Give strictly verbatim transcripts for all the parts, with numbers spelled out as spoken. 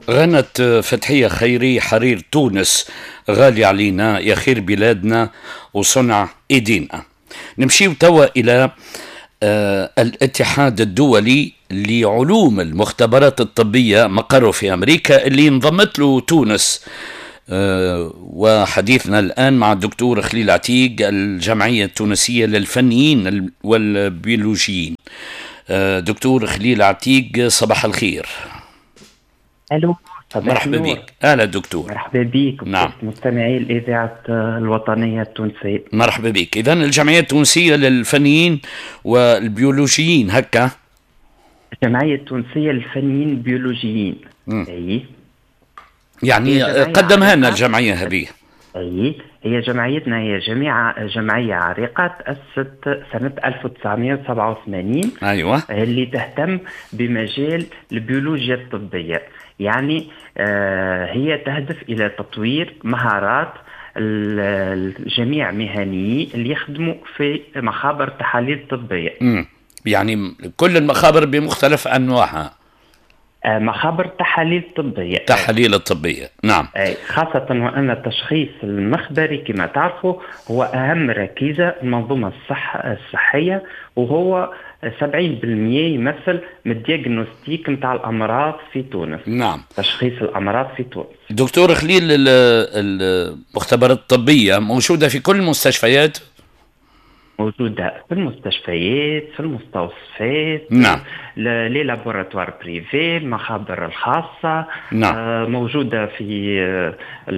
غنت فتحية خيري حرير تونس غالي علينا يا خير بلادنا وصنع ايدينا. نمشي توا الى آه الاتحاد الدولي لعلوم المختبرات الطبية مقره في امريكا اللي انضمت له تونس. آه وحديثنا الان مع الدكتور خليل عتيق، الجمعية التونسية للفنيين والبيولوجيين. آه دكتور خليل عتيق، صباح الخير. الو، مرحبا بك. اهلا دكتور. مرحبا بك. نعم، مستمعي الاذاعه الوطنيه التونسيه، مرحبا بك. اذا الجمعيه التونسيه للفنيين والبيولوجيين هكا. الجمعيه التونسيه للفنيين البيولوجيين. اي يعني قدمها لنا الجمعيه هذه. اي هي جمعيتنا هي جميعة جمعيه عريقه تاسست سنه ألف وتسعمائة وسبعة وثمانين. ايوه، اللي تهتم بمجال البيولوجيا الطبيه. يعني آه هي تهدف الى تطوير مهارات الجميع مهنيين اللي يخدموا في مخابر التحاليل الطبيه. امم يعني كل المخابر بمختلف انواعها. آه مخابر التحاليل الطبيه. التحاليل الطبيه، نعم. أي خاصه وان التشخيص المخبري كما تعرفوا هو اهم ركيزه المنظومه الصح الصحيه، وهو سبعين بالمئة يمثل من الدياغنوستيك نتاع الامراض في تونس. نعم، تشخيص الامراض في تونس. دكتور خليل، المختبرات الطبيه موجوده في كل المستشفيات؟ موجودة في المستشفيات، في المستوصفات، نعم، لي لابوراتوار بريفي، المخابر الخاصة. نعم، آه موجودة في آه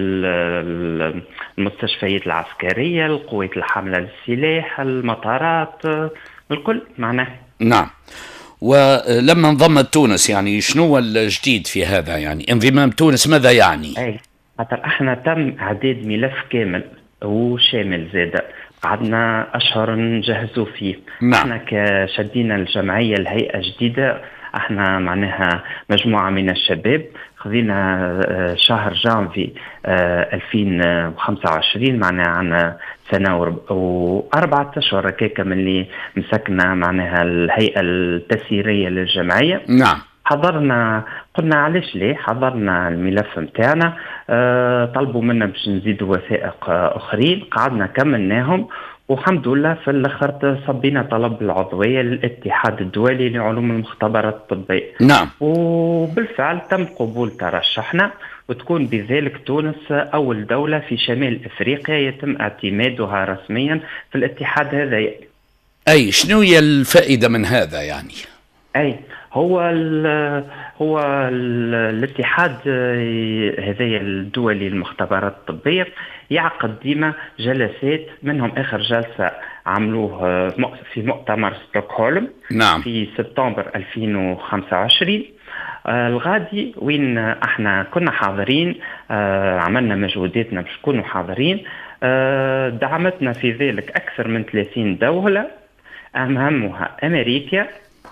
المستشفيات العسكرية، القوات الحاملة للسلاح، المطارات، آه الكل معناه. نعم. ولما انضمت تونس يعني شنو الجديد في هذا؟ يعني انضمام تونس ماذا يعني؟ اي خاطر احنا تم اعداد ملف كامل وشامل زاده، قعدنا اشهر نجهزوا فيه. نعم. احنا كشدينا الجمعيه الهيئه جديده، احنا معناها مجموعه من الشباب خذينا شهر جانفي ألفين وخمسة وعشرين، معناها عنا سنه واربعه اشهر هكاك من اللي مسكنا معناها الهيئه التسييريه للجمعيه. نعم. حضرنا، قلنا علاش ليه، حضرنا الملف متاعنا. أه طلبوا منا باش نزيدوا وثائق اخرين، قعدنا كملناهم والحمد لله في الاخر صبينا طلب العضويه للاتحاد الدولي لعلوم المختبرات الطبيه. نعم. وبالفعل تم قبول ترشحنا، وتكون بذلك تونس اول دوله في شمال افريقيا يتم اعتمادها رسميا في الاتحاد هذا. اي شنو هي الفائده من هذا يعني؟ اي هو ال هو ال الاتحاد هذايا الدولي للمختبرات الطبيه يعقد ديما جلسات، منهم اخر جلسه عملوه في مؤتمر ستوكهولم. نعم. في سبتمبر ألفين وخمسة وعشرين. آه الغادي وين احنا كنا حاضرين. آه عملنا مجهوداتنا باش نكونوا حاضرين. آه دعمتنا في ذلك اكثر من ثلاثين دوله، اهمها امريكا.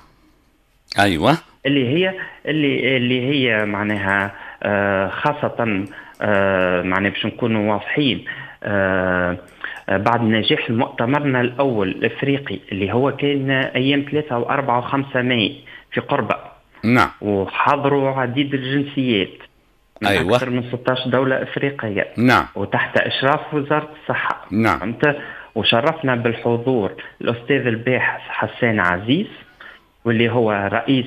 ايوه، اللي هي اللي اللي هي معناها آه خاصه آه معناها باش نكونوا واضحين. آه بعد نجاح مؤتمرنا الاول الافريقي اللي هو كان ايام ثلاثة وأربعة وخمسة ماي في قربة. نعم. وحضروا عديد الجنسيات من أيوة. اكثر من ستة عشر دوله افريقيه. نعم. وتحت اشراف وزاره الصحه. نعم. فهمت. وشرفنا بالحضور الاستاذ الباحث حسان عزيز، واللي هو رئيس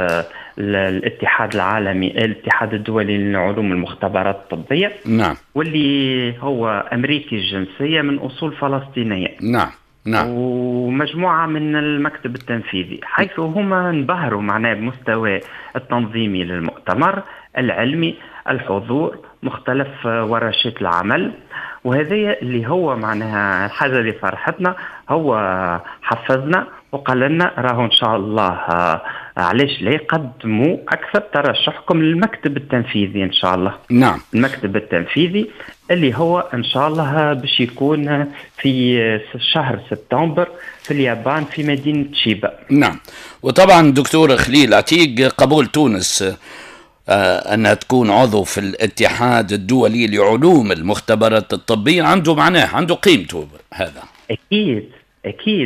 الاتحاد العالمي الاتحاد الدولي لعلوم المختبرات الطبية. نعم. واللي هو أمريكي الجنسية من أصول فلسطينية. نعم. نعم. ومجموعة من المكتب التنفيذي، حيث هما انبهروا معناه بمستوى التنظيمي للمؤتمر العلمي، الحضور، مختلف ورشات العمل. وهذا اللي هو معناها الحاجة اللي فرحتنا، هو حفزنا وقال لنا راهو ان شاء الله آه علاش لا يقدموا اكثر ترشحكم للمكتب التنفيذي ان شاء الله. نعم. المكتب التنفيذي اللي هو ان شاء الله باش يكون في شهر سبتمبر في اليابان في مدينة شيبا. نعم. وطبعا دكتور خليل عتيق، قبول تونس آه أنها تكون عضو في الاتحاد الدولي لعلوم المختبرات الطبية عنده معناه، عنده قيمته هذا. أكيد أكيد.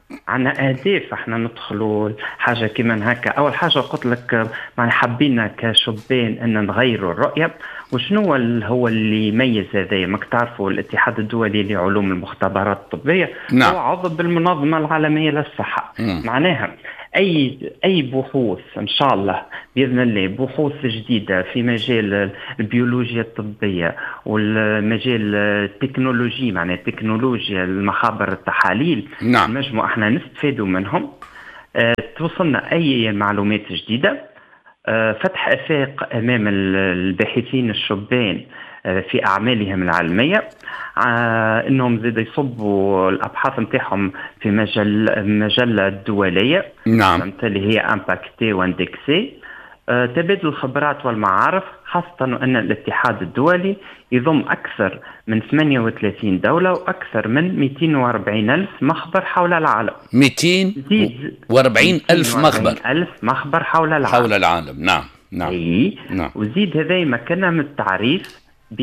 عنا أهداف احنا ندخلوا حاجة كمان هكا. أول حاجة قلت لك يعني حبينا كشبان أن نغيروا الرؤية. وشنو هو اللي يميز هذا؟ ما تعرفوا الاتحاد الدولي لعلوم المختبرات الطبية نعم. هو عضو بالمنظمة العالمية للصحة. م. معناها أي أي بحوث إن شاء الله بإذن الله، بحوث جديدة في مجال البيولوجيا الطبية والمجال التكنولوجي، معناها تكنولوجيا المخابر التحاليل، نعم. نجموا احنا نستفيدوا منهم. أه توصلنا أي معلومات جديدة، أه فتح آفاق أمام الباحثين الشبان أه في أعمالهم العلمية، أه انهم زيد يصبوا الابحاث نتاعهم في مجل مجله دوليه، نعم، اللي هي امباكتي واندكسي. أه تبادل الخبرات والمعارف، خاصه ان الاتحاد الدولي يضم اكثر من ثمانية وثلاثين دوله واكثر من مئتين وأربعين ألف مخبر حول العالم. مئتين وأربعين ألف مخبر ألف مخبر حول العالم حول العالم. نعم نعم. اي نعم. وزيد هذا يمكننا من التعريف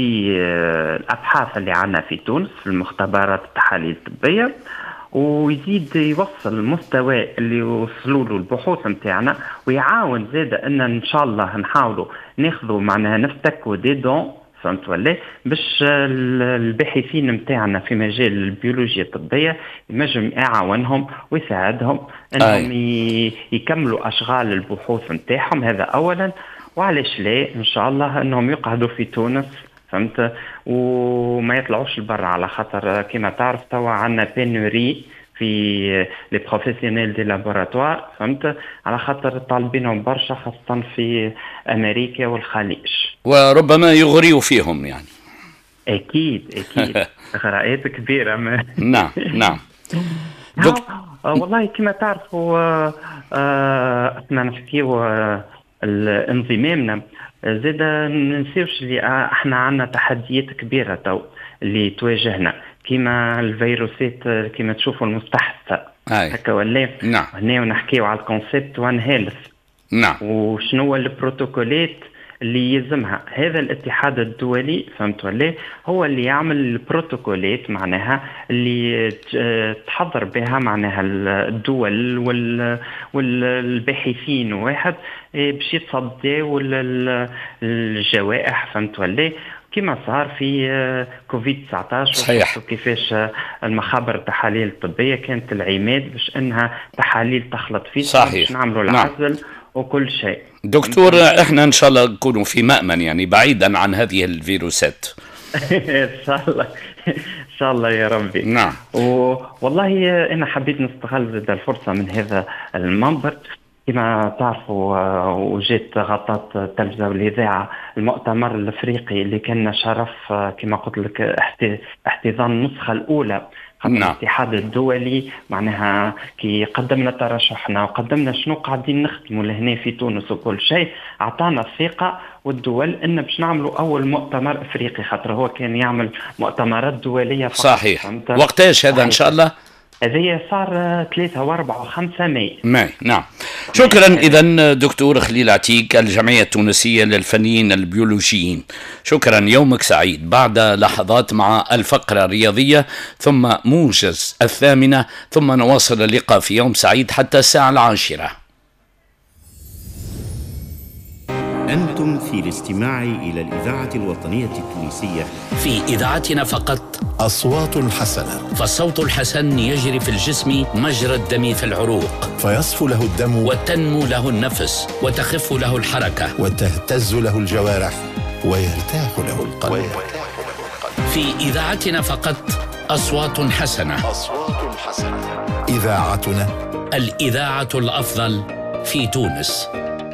بالابحاث اللي عنا في تونس في المختبرات التحاليل الطبيه، ويزيد يوصل المستوى اللي يوصلوا له البحوث نتاعنا، ويعاون زاد ان ان شاء الله نحاولوا ناخذوا معناها نفتكوا دي دون، فهمت ولا؟ باش الباحثين نتاعنا في مجال البيولوجيا الطبيه ينجم يعاونهم ويساعدهم انهم آه. يكملوا اشغال البحوث نتاعهم. هذا اولا. وعلاش لا ان شاء الله انهم يقعدوا في تونس، فهمت، وما يطلعوش لبرا، على خاطر كما تعرف توا عندنا بينوري في لي بروفيسيونيل دي لابوراتوار، فهمت، على خاطر طالبينهم برشا خاصة في أمريكا والخليج، وربما يغريوا فيهم يعني. أكيد أكيد. غرائات كبيرة. ما نعم نعم. دك... والله كما تعرفوا احنا نحكيو الانضمامنا زاد ننسيوش اللي احنا عنا تحديات كبيرة تو اللي تواجهنا، كما الفيروسات كما تشوفوا المستحدثة هكا ولا. نعم. هنا ونحكيو على الكونسيبت وان هيلث. نعم. وشنو البروتوكولات اللي يلزمها هذا الاتحاد الدولي، فهمت ولا، هو اللي يعمل البروتوكولات معناها اللي تحضر بها معناها الدول والباحثين واحد باش يتصدوا الجوائح، فهمت ولا، كما صار في كوفيد تسعة عشر. صحيح. وكيفاش المخابر التحاليل الطبية كانت العماد باش انها تحاليل تخلط فيه. صحيح. باش نعملوا العزل. نعم. وكل شيء. دكتور احنا ان شاء الله نكونوا في مأمن يعني بعيدا عن هذه الفيروسات. ان شاء الله ان شاء الله يا ربي. نعم. والله انا حبيت نستغل الفرصة من هذا المنبر. كما تعرفوا وجدت غطت التلفزة والإذاعة المؤتمر الأفريقي اللي كان شرف كما قلت لك احتضان النسخة الأولى. نعم. الاتحاد الدولي معناها كي قدمنا ترشحنا وقدمنا شنو قاعدين نخدموا لهنا في تونس وكل شيء، اعطانا الثقه والدول ان باش نعملوا اول مؤتمر افريقي، خاطر هو كان يعمل مؤتمرات دوليه فقط. صحيح. وقتاش هذا ان شاء الله؟ هذه صار ثلاثة وأربعة وخمسة ماي. ماي. نعم. شكرا إذا دكتور خليل عتيق، الجمعية التونسية للفنيين البيولوجيين. شكرا، يومك سعيد. بعد لحظات مع الفقرة الرياضية ثم موجز الثامنة، ثم نواصل اللقاء في يوم سعيد حتى الساعة العاشرة. أنتم في الاستماع إلى الإذاعة الوطنية التونسية. في إذاعتنا فقط أصوات حسنة، فالصوت الحسن يجري في الجسم مجرى الدم في العروق، فيصفو له الدم وتنمو له النفس وتخف له الحركة وتهتز له الجوارح ويرتاح له القلب. في إذاعتنا فقط أصوات حسنة. أصوات حسنة. إذاعتنا الإذاعة الأفضل في تونس.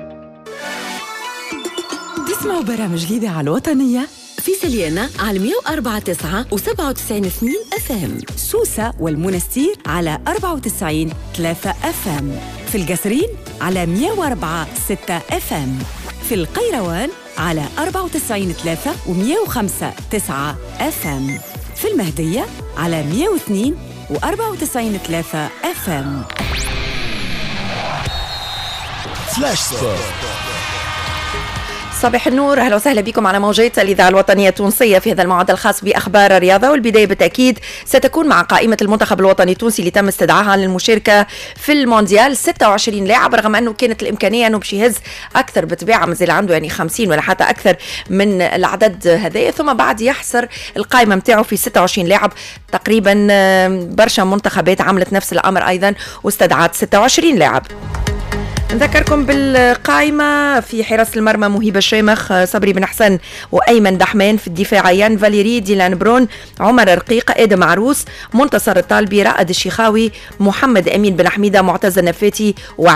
تسمعوا برامج الإذاعة الوطنية في سليانة على مئة وأربعة تسعة وسبعة وتسعين اثنين اف ام، سوسة والمنستير على أربعة وتسعين ثلاثة اف ام، في القصرين على مئة وأربعة ستة اف ام، في القيروان على أربعة وتسعين ثلاثة ومئة وخمسة تسعة اف ام، في المهدية على مئة واثنين وأربعة وتسعين ثلاثة اف ام. فلاش سبورت صباح النور، اهلا وسهلا بكم على موجات الاذاعه الوطنيه التونسيه في هذا الموعد الخاص باخبار الرياضه. والبدايه بالتاكيد ستكون مع قائمه المنتخب الوطني التونسي اللي تم استدعائها للمشاركه في المونديال. ستة وعشرين لاعب، رغم انه كانت الامكانيه انه باش يهز اكثر بطبيعه، مازال عنده يعني خمسين ولا حتى اكثر من العدد هذايا، ثم بعد يحصر القائمه نتاعو في ستة وعشرين لاعب. تقريبا برشا منتخبات عملت نفس الامر ايضا واستدعت ستة وعشرين لاعب. نذكركم بالقائمة: في حراسة المرمى مهيبة شامخ، صبري بن حسن وأيمن دحمان. في الدفاع يان فاليري، ديلان برون، عمر رقيق، آدم عروس، منتصر الطالبي، رائد الشيخاوي، محمد أمين بن حميدة، معتز النفاتي